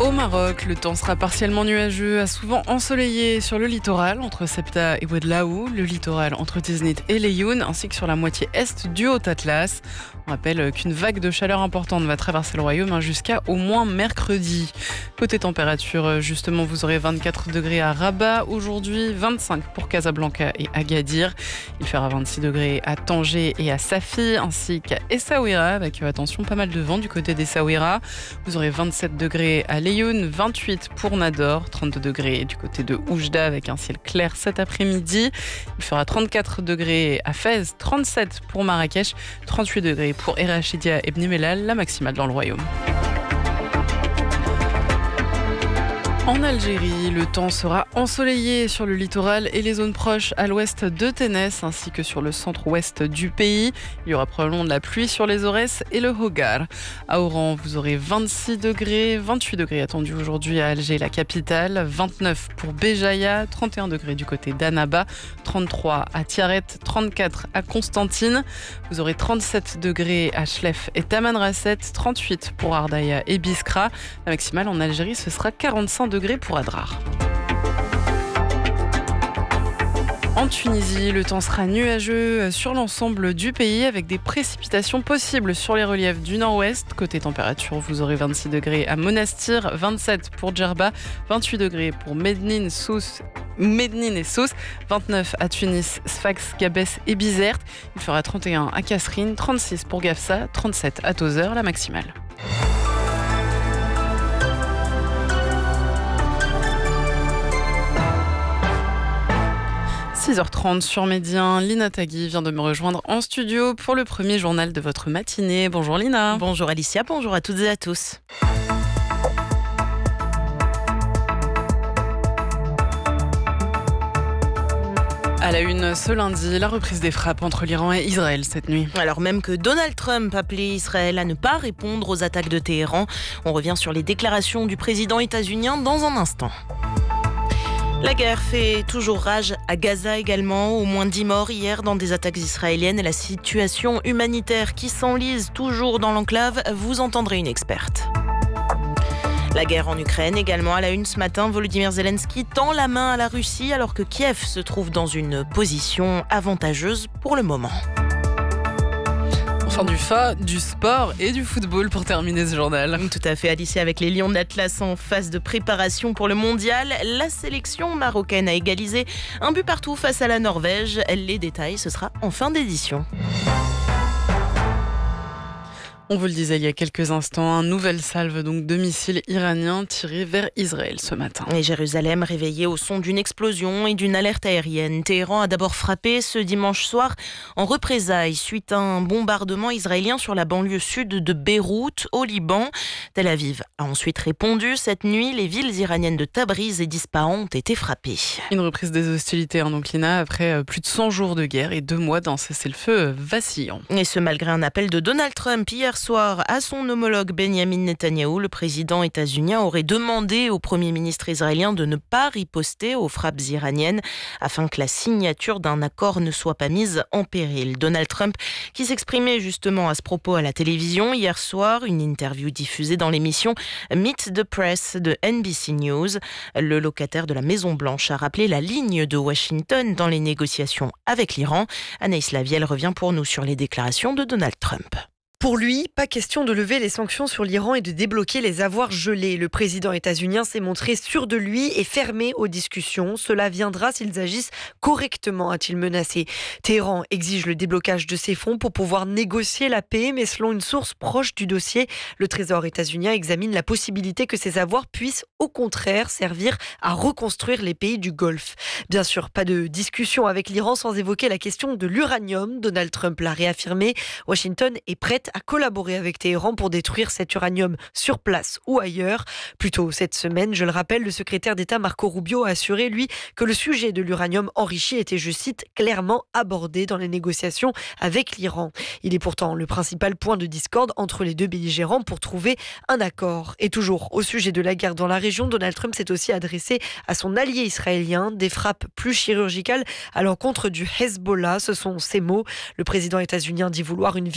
Au Maroc, le temps sera partiellement nuageux, à souvent ensoleillé sur le littoral entre Ceuta et Ouadlaou, le littoral entre Tiznit et Laayoune, ainsi que sur la moitié est du Haut-Atlas. On rappelle qu'une vague de chaleur importante va traverser le royaume jusqu'à au moins mercredi. Côté température, justement, vous aurez 24 degrés à Rabat aujourd'hui, 25 pour Casablanca et Agadir. Il fera 26 degrés à Tanger et à Safi, ainsi qu'à Essaouira, avec attention pas mal de vent du côté d'Essaouira. Vous aurez 27 degrés à Laayoune, 28 pour Nador, 32 degrés du côté de Oujda avec un ciel clair cet après-midi. Il fera 34 degrés à Fès, 37 pour Marrakech, 38 degrés pour Erachidia et Bni Mellal, la maximale dans le royaume. En Algérie, le temps sera ensoleillé sur le littoral et les zones proches à l'ouest de Ténès, ainsi que sur le centre-ouest du pays. Il y aura probablement de la pluie sur les Aurès et le Hogar. À Oran, vous aurez 26 degrés, 28 degrés attendus aujourd'hui à Alger, la capitale, 29 pour Béjaïa, 31 degrés du côté d'Annaba, 33 à Tiaret, 34 à Constantine. Vous aurez 37 degrés à Chlef et Tamanrasset, 38 pour Ardaya et Biskra. La maximale en Algérie, ce sera 45 degrés pour Adrar. En Tunisie, le temps sera nuageux sur l'ensemble du pays avec des précipitations possibles sur les reliefs du nord-ouest. Côté température, vous aurez 26 degrés à Monastir, 27 pour Djerba, 28 degrés pour Mednin et Sousse, 29 à Tunis, Sfax, Gabès et Bizerte. Il fera 31 à Kasserine, 36 pour Gafsa, 37 à Tozeur, la maximale. – 6h30 sur Médien, Lina Tagui vient de me rejoindre en studio pour le premier journal de votre matinée. Bonjour Lina. Bonjour Alicia, bonjour à toutes et à tous. À la une ce lundi, la reprise des frappes entre l'Iran et Israël cette nuit. Alors même que Donald Trump appelait Israël à ne pas répondre aux attaques de Téhéran, on revient sur les déclarations du président états-unien dans un instant. La guerre fait toujours rage à Gaza également. Au moins 10 morts hier dans des attaques israéliennes et la situation humanitaire qui s'enlise toujours dans l'enclave. Vous entendrez une experte. La guerre en Ukraine également à la une ce matin. Volodymyr Zelensky tend la main à la Russie alors que Kiev se trouve dans une position avantageuse pour le moment. Enfin du sport et du football pour terminer ce journal. Tout à fait Alicia, avec les Lions de l'Atlas en phase de préparation pour le mondial. La sélection marocaine a égalisé un but partout face à la Norvège. Les détails, ce sera en fin d'édition. On vous le disait il y a quelques instants, un nouvel salve de missiles iraniens tirés vers Israël ce matin. Et Jérusalem réveillée au son d'une explosion et d'une alerte aérienne. Téhéran a d'abord frappé ce dimanche soir en représailles suite à un bombardement israélien sur la banlieue sud de Beyrouth au Liban. Tel Aviv a ensuite répondu. Cette nuit, les villes iraniennes de Tabriz et d'Ispahan ont été frappées. Une reprise des hostilités, donc Lina, après plus de 100 jours de guerre et 2 mois d'un cessez-le-feu vacillant. Et ce malgré un appel de Donald Trump hier soir à son homologue Benjamin Netanyahou. Le président états-unien aurait demandé au premier ministre israélien de ne pas riposter aux frappes iraniennes afin que la signature d'un accord ne soit pas mise en péril. Donald Trump qui s'exprimait justement à ce propos à la télévision hier soir, une interview diffusée dans l'émission Meet the Press de NBC News. Le locataire de la Maison-Blanche a rappelé la ligne de Washington dans les négociations avec l'Iran. Anaïs Lavielle revient pour nous sur les déclarations de Donald Trump. Pour lui, pas question de lever les sanctions sur l'Iran et de débloquer les avoirs gelés. Le président états-unien s'est montré sûr de lui et fermé aux discussions. Cela viendra s'ils agissent correctement, a-t-il menacé. Téhéran exige le déblocage de ces fonds pour pouvoir négocier la paix, mais selon une source proche du dossier, le Trésor états-unien examine la possibilité que ces avoirs puissent au contraire servir à reconstruire les pays du Golfe. Bien sûr, pas de discussion avec l'Iran sans évoquer la question de l'uranium. Donald Trump l'a réaffirmé. Washington est prête à collaborer avec Téhéran pour détruire cet uranium sur place ou ailleurs. Plus tôt cette semaine, je le rappelle, le secrétaire d'État Marco Rubio a assuré, lui, que le sujet de l'uranium enrichi était, je cite, clairement abordé dans les négociations avec l'Iran. Il est pourtant le principal point de discorde entre les deux belligérants pour trouver un accord. Et toujours au sujet de la guerre dans la région, Donald Trump s'est aussi adressé à son allié israélien, des frappes plus chirurgicales à l'encontre du Hezbollah. Ce sont ses mots. Le président états-unien dit vouloir une